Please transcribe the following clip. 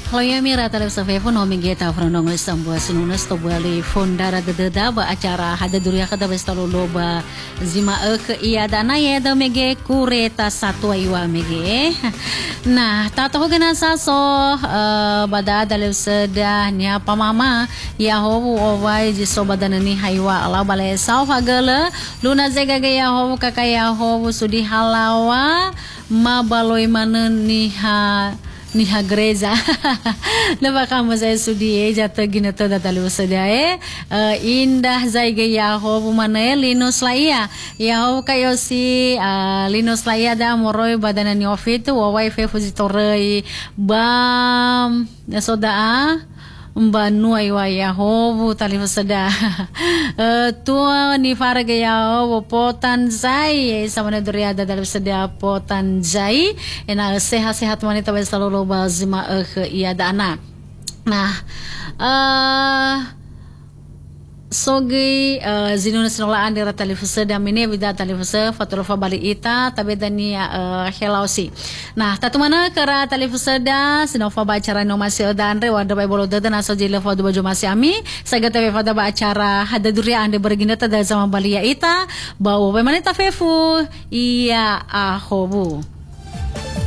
Halo ya mira talib sa fefo no migeta frondong Istanbul sinunas to bali fondara de ba acara hada duria kada bestalo loba zima ke iya dana ya da mege kureta satu aywa mege. Nah tato gana saso bada dalib seda nya pamama ya hobu owai ji so badana ni haywa ala bale sau hagala luna zega ga ya hobu kakaya hobu sudi halawa ma baloi mana niha greza leva kama saya sudi jatuh gina toda tali usaha indah zaiga ya hobu mana linus laia ya hobu kayo si linus laia da moroi badana ni ofitu wawai fe fuzitorei bam soda Mbanu aywa ya hobu tali sada tua ni farga ya hobu potan zai sama na duriada dalam sada potan zai ena sehat-sehat wanita selalu loba zima iya dana. Nah sogi zinuna sinola andira talifuse damine vida talifuse fatulfa bali ita tabe dani helausi. Nah tatu mana kara talifuse da sinofa ba acara no masih da andre wada bay bolo da na soji lefa do baju masih ami saga tabe fada ba acara hada duria ande bergina tada sama bali ya ita bawo be manita fefu iya ahobu.